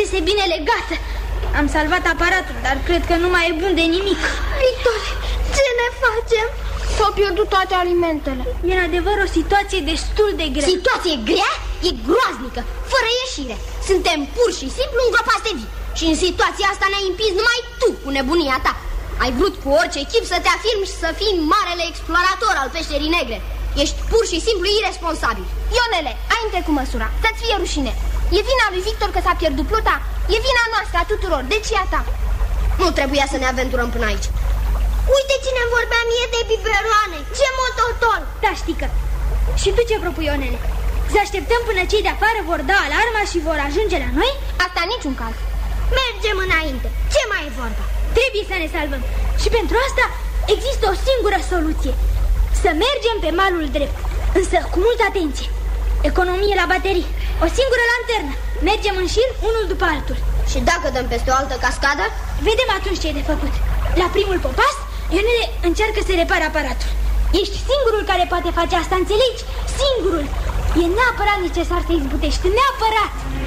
iese bine legată. Am salvat aparatul, dar cred că nu mai e bun de nimic. Victor, ce ne facem? S-au pierdut toate alimentele. E în adevăr o situație destul de grea. Situație grea? E groaznică, fără ieșire. Suntem pur și simplu îngropați de vii. Și în situația asta ne-ai împins numai tu cu nebunia ta. Ai vrut cu orice chip să te afirmi și să fii marele explorator al peșterii negre. Ești pur și simplu irresponsabil. Ionele, ai întrecut măsura, să-ți fie rușine. E vina lui Victor că s-a pierdut pluta. E vina noastră a tuturor, deci e a ta. Nu trebuia să ne aventurăm până aici. Uite cine vorbea mie de biberoane. Ce mototor. Da, ștică. Și tu ce propui, Ionele? Să așteptăm până cei de afară vor da alarma și vor ajunge la noi? Asta niciun caz. Mergem înainte. Ce mai e vorba? Trebuie să ne salvăm. Și pentru asta există o singură soluție. Să mergem pe malul drept, însă cu multă atenție. Economie la baterii, o singură lanternă. Mergem în șir, unul după altul. Și dacă dăm peste o altă cascadă? Vedem atunci ce e de făcut. La primul popas, Ionele încearcă să repare aparatul. Ești singurul care poate face asta, înțelegi? Singurul. E neapărat necesar să izbutești, neapărat.